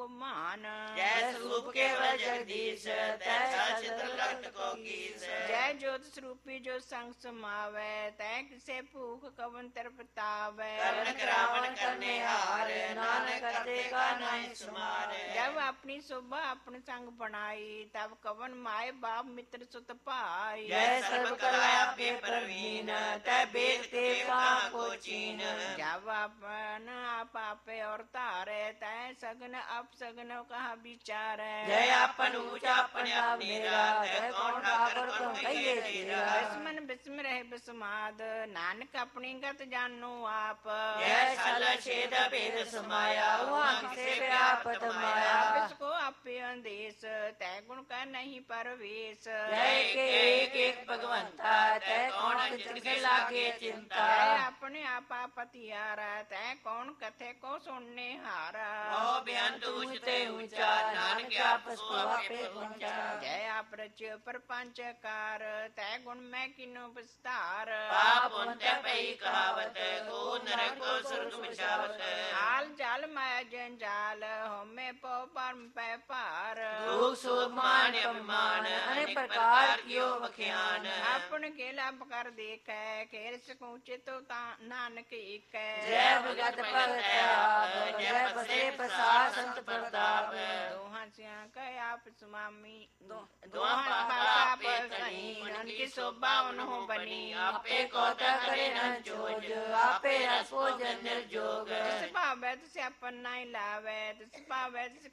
मान। जय स्वरूप केवल जगदीश तै सचित्र लखत को कीस। जय ज्योत स्वरूपी जो संग समावै तै किसे भूख कवन तरपतावै। कवन करावन करने हार नानक करते का नहीं सुमार। जब अपनी शोभा अपन संग बनाई तब कवन माए बाप मित्र सुत पाई। जय सर्व कलाया पे प्रवीण तै वेद ते कहाँ को चीन। जब अपन आप आपे और तारे तै सगन अप सगन कहा विचारे। जय अपन ऊंचा अपन मेरा तै कौन ठाकुर तुम कहिए तेरा। बिस्मन बिस्म रहे बिस्माद नानक अपनी गत जानो आप। जय सल छेद भेद समाया वहाँ किसे व्यापत माया। इसको आपे अंदेश तै गुण का नहीं परवेश। जय के एक भगवंता तै कौन किसे लागे चिंता। जय अपने आपा पतियारा तै कौन कथे को सुनने हारा। ओ बेअंत ऊंचते ऊंचा नानक आपस को आपे पहुंचा। जय आप रच्यो प्रपंच कार तै गुण में किनो विस्तार। पाप उनते पई कहावत को नरक को स्वर्ग बिछावत। हाल जाल माया जंजाल होमे पो परम पै पार। दुख सुख मान अभिमान अनेक प्रकार कियो बख्यान। अपन केला कर देखे खेल सकूचे तो नानक एक। जय भगत भगत आप जय बसे प्रसाद संत प्रताप। दोहा सिया कह आप स्वामी दोहा पापा पे तनी उनकी शोभा उन्हों बनी। आपे कोता करे न जोज आपे रसो जन निर्जोग। जिस पावे तिस अपन नहीं लावे तिस पावे तिस